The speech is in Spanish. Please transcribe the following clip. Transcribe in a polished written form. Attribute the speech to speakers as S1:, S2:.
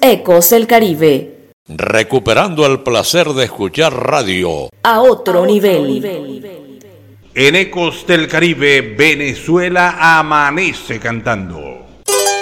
S1: Ecos del Caribe.
S2: Recuperando el placer de escuchar radio
S1: a otro nivel.
S3: En Ecos del Caribe, Venezuela amanece cantando.